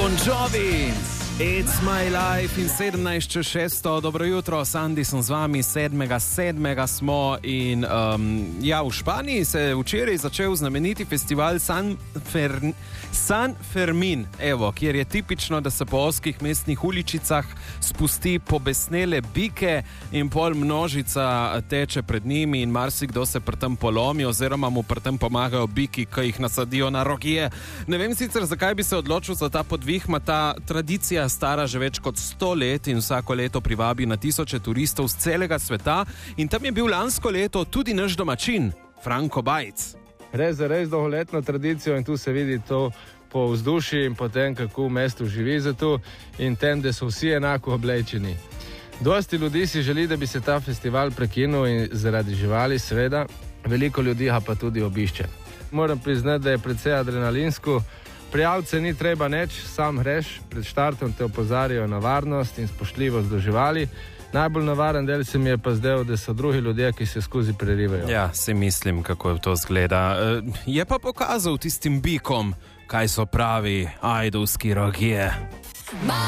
Bon Jovi, It's My Life in 17.6. Dobro jutro, Sandi sem z vami, 7.7. smo in v Španiji se je včeraj začel znameniti festival San Fermin, kjer je tipično, da se po ozkih mestnih uličicah spusti pobesnele bike in pol množica teče pred njimi in marsikdo se pri tem polomi oziroma mu pri tem pomagajo biki, ki jih nasadijo na rogije. Ne vem sicer, zakaj bi se odločil za ta podvih, ta tradicija stara že več kot 100 let in vsako leto privabi na tisoče turistov z celega sveta in tam je bil lansko leto tudi naš domačin, Franko Bajc. Res dolgoletno tradicijo in tu se vidi to po vzdušju in po tem, kako v mestu živi za to in tem, da so vsi enako oblečeni. Dosti ljudi si želi, da bi se ta festival prekinil in zaradi živali seveda, veliko ljudi ga pa tudi obišče. Moram priznati, da je precej adrenalinsko. Prijavce ni treba neč, sam greš, pred štartom te opozarjajo na varnost in spoštljivost do živali. Najbolj navaren del se mi je pa zdel, da so drugi ljudje, ki se skozi prerivajo. Ja, si mislim, kako to zgleda. Je pa pokazal tistim bikom, kaj so pravi ajdovski rogije.